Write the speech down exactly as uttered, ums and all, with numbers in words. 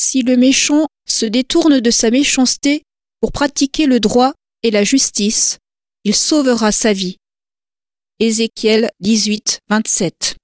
Si le méchant se détourne de sa méchanceté pour pratiquer le droit et la justice, il sauvera sa vie. Ézéchiel dix-huit, vingt-sept.